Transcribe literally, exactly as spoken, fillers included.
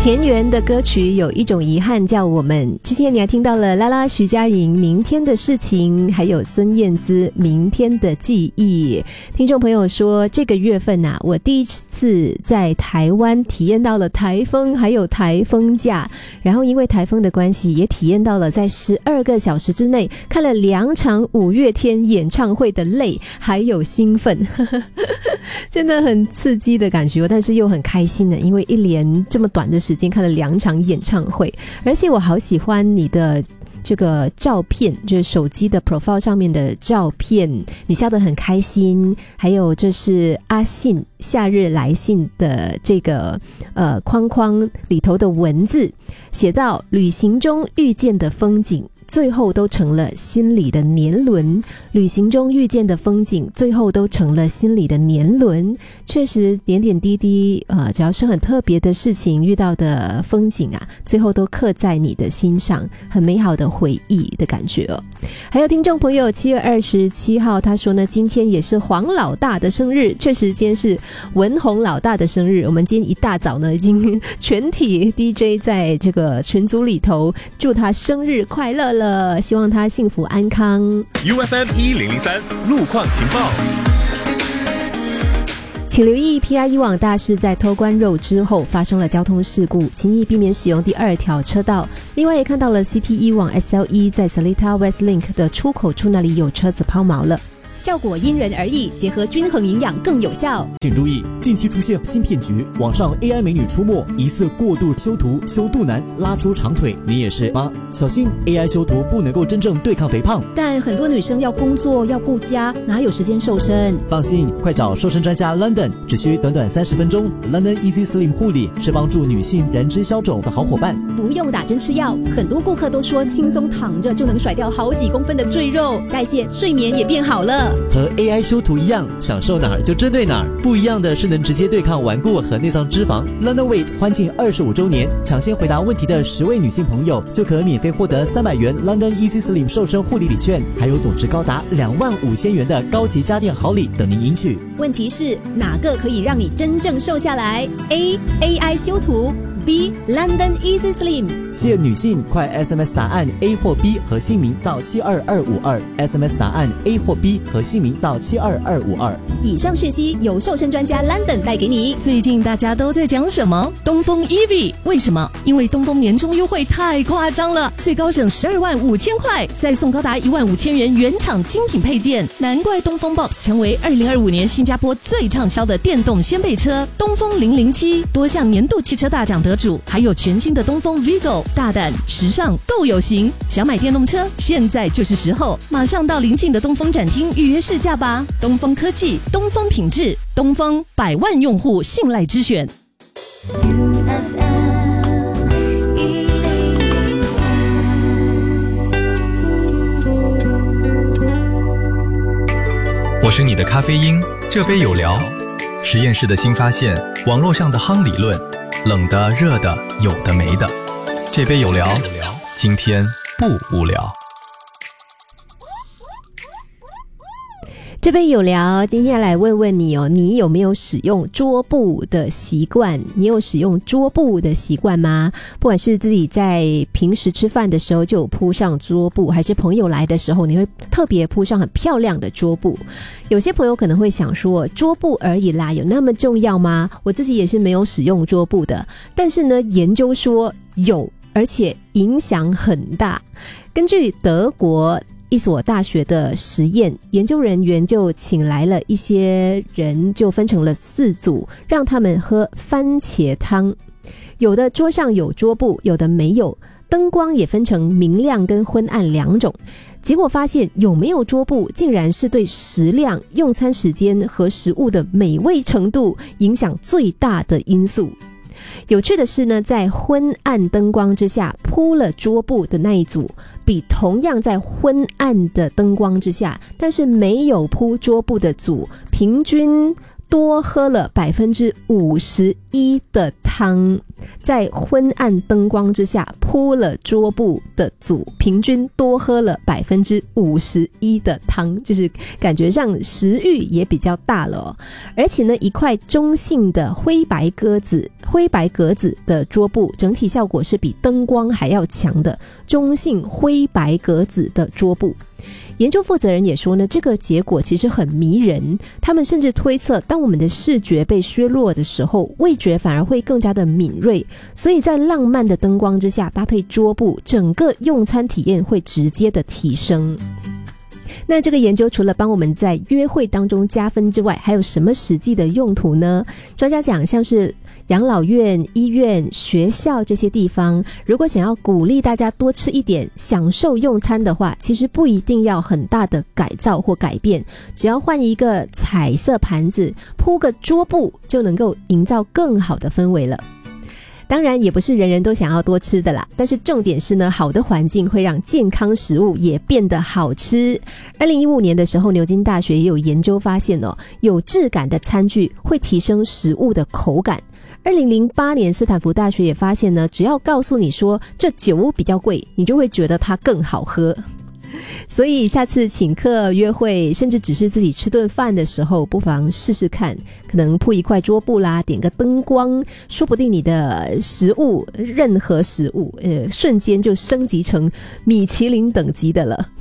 田园的歌曲有一种遗憾叫我们，之前你还听到了拉拉徐佳莹明天的事情，还有孙燕姿明天的记忆。听众朋友说这个月份啊，我第一次在台湾体验到了台风还有台风假，然后因为台风的关系也体验到了在十二个小时之内看了两场五月天演唱会的累还有兴奋真的很刺激的感觉，但是又很开心的，因为一连这么短的时间看了两场演唱会。而且我好喜欢你的这个照片，就是手机的 profile 上面的照片，你笑得很开心，还有这是阿信夏日来信的这个呃框框里头的文字，写到旅行中遇见的风景最后都成了心里的年轮，旅行中遇见的风景最后都成了心里的年轮。确实点点滴滴呃，只要是很特别的事情遇到的风景啊，最后都刻在你的心上，很美好的回忆的感觉哦。还有听众朋友七月二十七号他说呢，今天也是黄老大的生日，确实今天是文宏老大的生日。我们今天一大早呢已经全体 D J 在这个群组里头祝他生日快乐了，希望他幸福安康。 U F M 一零零三路况情报， 请留意 P I 一网大市在偷关肉之后发生了交通事故，请你避免使用第二条车道。另外也看到了 C T 一网 S L E 在 Seletar Westlink 的出口处那里有车子抛锚了， 效果因人而异，结合均衡营养更有效。 请注意，近期出现新骗局，网上 A I 美女出没，疑似过度修图、修肚腩、拉出长腿，你也是吗？小心 A I 修图不能够真正对抗肥胖。 但很多女生要工作要顾家，哪有时间瘦身？ 放心，快找瘦身专家 London， 只需短短三十分钟。London Easy Slim 护理是帮助女性燃脂消肿的好伙伴， 不用打针吃药。很多顾客都说轻松躺着就能甩掉好几公分的赘肉，代谢、睡眠也变好了。 和 A I 修图一样，想瘦哪儿就针对哪儿，不一样的是能直接对抗顽固和内脏脂肪。London Weight 欢庆二十五周年，抢先回答问题的十位女性朋友就可免费获得三百元 London Easy Slim 瘦身护理礼券，还有总值高达两万五千元的高级家电好礼等您赢取。 问题是哪个可以让你真正瘦下来？ A. A I 修图， B. London Easy Slim。 谢女性快 S M S 答案 A 或 B 和姓名到七二二五二， S M S 答案 A 或 B 和姓名到七二二五二。 以上讯息由瘦身专家 London 带给你。 最近大家都在讲什么？东风 E V， 为什么？因为东风年终优惠太夸张了，最高省十二万五千块，再送高达一万五千元原厂精品配件，难怪东风 Box 成为二零二五年新加坡最畅销的电动掀背车。东风零零七多项年度汽车大奖得主，还有全新的东风 Vigo， 大胆时尚都有型。想买电动车，现在就是时候，马上到邻近的东风展厅预约试驾吧。东风科技，东风品质，东风百万用户信赖之选。 我是你的咖啡因，这杯有聊。实验室的新发现，网络上的夯理论，冷的热的有的没的，这杯有聊，今天不无聊。 这边有聊，今天来问问你哦，你有没有使用桌布的习惯？你有使用桌布的习惯吗？不管是自己在平时吃饭的时候就有铺上桌布，还是朋友来的时候，你会特别铺上很漂亮的桌布。有些朋友可能会想说，桌布而已啦，有那么重要吗？我自己也是没有使用桌布的，但是呢，研究说有，而且影响很大。根据德国一所大学的实验，研究人员就请来了一些人，就分成了四组，让他们喝番茄汤。有的桌上有桌布，有的没有，灯光也分成明亮跟昏暗两种。结果发现有没有桌布竟然是对食量、用餐时间和食物的美味程度影响最大的因素。有趣的是呢，在昏暗灯光之下铺了桌布的那一组，比同样在昏暗的灯光之下但是没有铺桌布的组，平均多喝了百分之五十一的汤。在昏暗灯光之下铺了桌布的组，平均多喝了百分之五十一的汤，就是感觉上食欲也比较大了哦。而且呢，一块中性的灰白鸽子会灰白格子的桌布整体效果是比灯光还要强的中性灰白格子的桌布。研究负责人也说呢，这个结果其实很迷人，他们甚至推测当我们的视觉被削弱的时候，味觉反而会更加的敏锐，所以在浪漫的灯光之下搭配桌布，整个用餐体验会直接的提升。那这个研究除了帮我们在约会当中加分之外，还有什么实际的用途呢？专家讲，像是养老院、医院、学校这些地方，如果想要鼓励大家多吃一点，享受用餐的话，其实不一定要很大的改造或改变，只要换一个彩色盘子，铺个桌布，就能够营造更好的氛围了。当然也不是人人都想要多吃的啦，但是重点是呢，好的环境会让健康食物也变得好吃。二零一五年的时候，牛津大学也有研究发现哦，有质感的餐具会提升食物的口感。二零零八年斯坦福大学也发现呢，只要告诉你说这酒比较贵，你就会觉得它更好喝。所以下次请客约会，甚至只是自己吃顿饭的时候，不妨试试看，可能铺一块桌布啦，点个灯光，说不定你的食物，任何食物呃，瞬间就升级成米其林等级的了。